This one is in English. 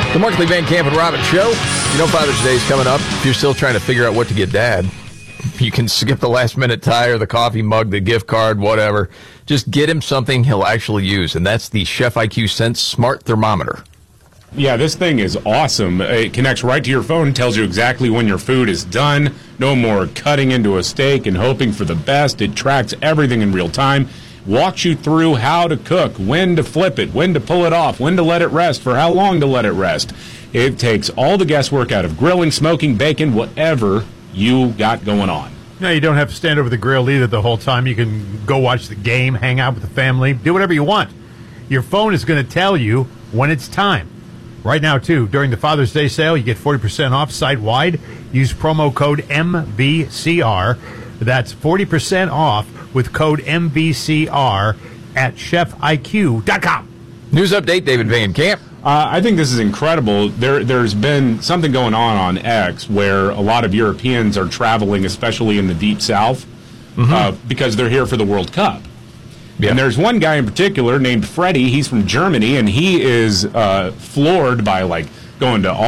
The Markley Van Camp and Robbins Show. You know Father's Day is coming up. If you're still trying to figure out what to get Dad, you can skip the last-minute tire, the coffee mug, the gift card, whatever. Just get him something he'll actually use, and that's the Chef IQ Sense Smart Thermometer. Yeah, this thing is awesome. It connects right to your phone, tells you exactly when your food is done. No more cutting into a steak and hoping for the best. It tracks everything in real time. Walks you through how to cook, when to flip it, when to pull it off, when to let it rest, for how long to let it rest. It takes all the guesswork out of grilling, smoking, baking, whatever you got going on. No, you don't have to stand over the grill either the whole time. You can go watch the game, hang out with the family, do whatever you want. Your phone is going to tell you when it's time. Right now, too, during the Father's Day sale, you get 40% off site-wide. Use promo code MVCR. That's 40% off with code MVCR at chefiq.com. News update, David Van Camp. I think this is incredible. There's been something going on X where a lot of Europeans are traveling, especially in the Deep South, because they're here for the World Cup. Yeah. And there's one guy in particular named Freddie. He's from Germany, and he is floored by, going to